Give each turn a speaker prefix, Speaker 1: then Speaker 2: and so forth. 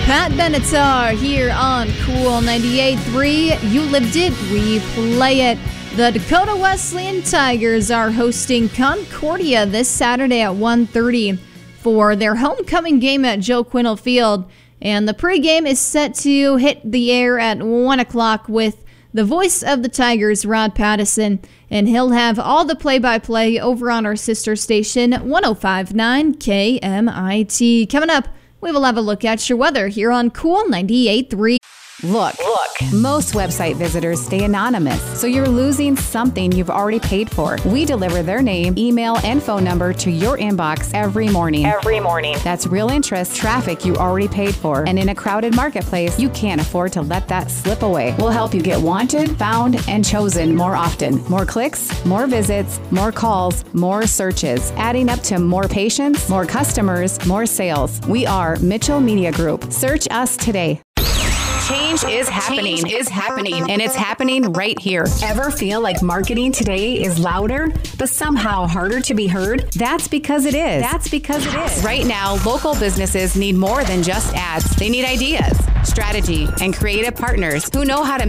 Speaker 1: Pat Benatar here on Cool 98.3. You lived it, we play it. The Dakota Wesleyan Tigers are hosting Concordia this Saturday at 1:30 for their homecoming game at Joe Quinnell Field. And the pregame is set to hit the air at 1 o'clock with the voice of the Tigers, Rod Pattison. And he'll have all the play-by-play over on our sister station, 105.9 KMIT. Coming up, we will have a look at your weather here on Cool 98.3.
Speaker 2: Look. Most website visitors stay anonymous, so you're losing something you've already paid for. We deliver their name, email, and phone number to your inbox every morning. That's real interest, traffic you already paid for. And in a crowded marketplace, you can't afford to let that slip away. We'll help you get wanted, found, and chosen more often. More clicks, more visits, more calls, more searches, adding up to more patients, more customers, more sales. We are Mitchell Media Group. Search us today. Change is happening, and it's happening right here. Ever feel like marketing today is louder, but somehow harder to be heard? That's because it is. Right now, local businesses need more than just ads. They need ideas, strategy, and creative partners who know how to